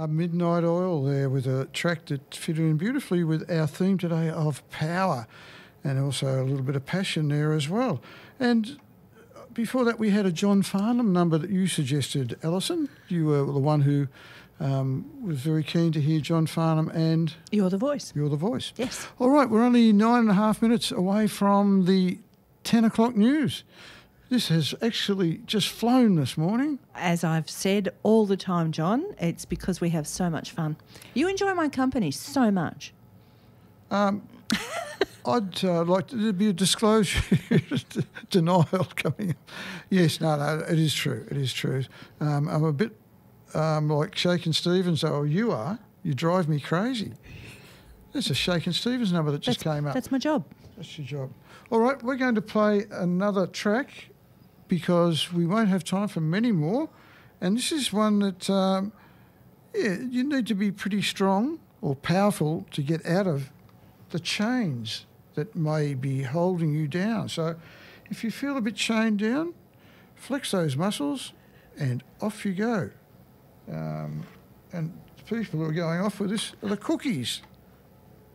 Midnight Oil there with a track that fitted in beautifully with our theme today of power, and also a little bit of passion there as well. And before that, we had a John Farnham number that you suggested, Alison. You were the one who was very keen to hear John Farnham and... You're the Voice. You're the Voice. Yes. All right, we're only 9.5 minutes away from the 10 o'clock news. This has actually just flown this morning. As I've said all the time, John, it's because we have so much fun. You enjoy my company so much. I'd like to be a disclosure, denial coming up. Yes, no, it is true. It is true. I'm a bit like Shakin' Stevens. Oh, you are. You drive me crazy. There's a Shakin' Stevens number that just came up. That's my job. That's your job. All right, we're going to play another track because we won't have time for many more. And this is one that, you need to be pretty strong or powerful to get out of the chains that may be holding you down. So if you feel a bit chained down, flex those muscles and off you go. And the people who are going off with this are the Cookies.